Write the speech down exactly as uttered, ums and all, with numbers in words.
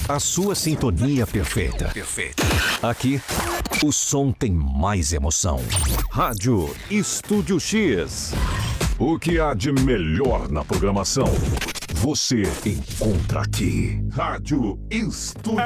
A sua sintonia perfeita. Perfeita. Aqui, o som tem mais emoção. Rádio Estúdio X. O que há de melhor na programação, você encontra aqui. Rádio Estúdio